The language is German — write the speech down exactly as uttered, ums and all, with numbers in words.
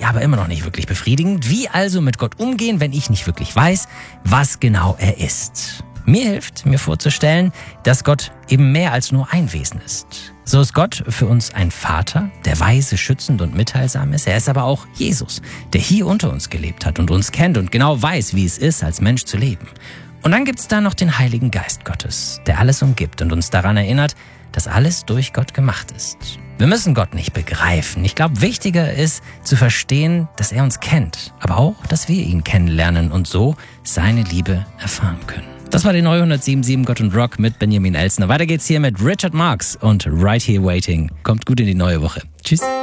aber immer noch nicht wirklich befriedigend. Wie also mit Gott umgehen, wenn ich nicht wirklich weiß, was genau er ist? Mir hilft, mir vorzustellen, dass Gott eben mehr als nur ein Wesen ist. So ist Gott für uns ein Vater, der weise, schützend und mitteilsam ist. Er ist aber auch Jesus, der hier unter uns gelebt hat und uns kennt und genau weiß, wie es ist, als Mensch zu leben. Und dann gibt es da noch den Heiligen Geist Gottes, der alles umgibt und uns daran erinnert, dass alles durch Gott gemacht ist. Wir müssen Gott nicht begreifen. Ich glaube, wichtiger ist zu verstehen, dass er uns kennt, aber auch, dass wir ihn kennenlernen und so seine Liebe erfahren können. Das war die neue hundertsieben Komma sieben Gott und Rock mit Benjamin Elsner. Weiter geht's hier mit Richard Marx und Right Here Waiting. Kommt gut in die neue Woche. Tschüss.